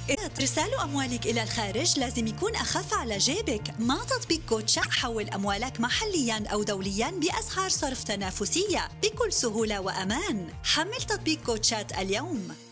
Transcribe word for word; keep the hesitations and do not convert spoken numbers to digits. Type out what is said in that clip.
إرسال أموالك إلى الخارج لازم يكون أخف على جيبك. مع تطبيق كوتشا حول أموالك محلياً أو دولياً بأسعار صرف تنافسية بكل سهولة وأمان. حمل تطبيق كوتشات اليوم.